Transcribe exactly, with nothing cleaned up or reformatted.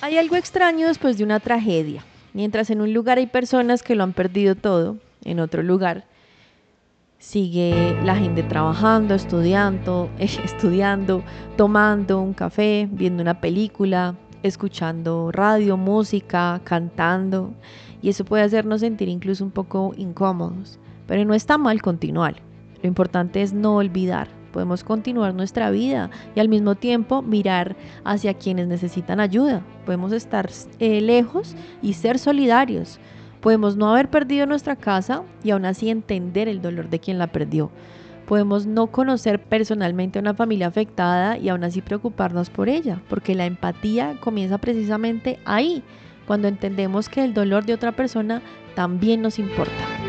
Hay algo extraño después de una tragedia. Mientras en un lugar hay personas que lo han perdido todo, en otro lugar sigue la gente trabajando, estudiando, estudiando, tomando un café, viendo una película, escuchando radio, música, cantando. Y eso puede hacernos sentir incluso un poco incómodos. Pero no está mal continuar. Lo importante es no olvidar. Podemos continuar nuestra vida y al mismo tiempo mirar hacia quienes necesitan ayuda. Podemos estar eh, lejos y ser solidarios. Podemos no haber perdido nuestra casa y aún así entender el dolor de quien la perdió. Podemos no conocer personalmente a una familia afectada y aún así preocuparnos por ella, porque la empatía comienza precisamente ahí, cuando entendemos que el dolor de otra persona también nos importa.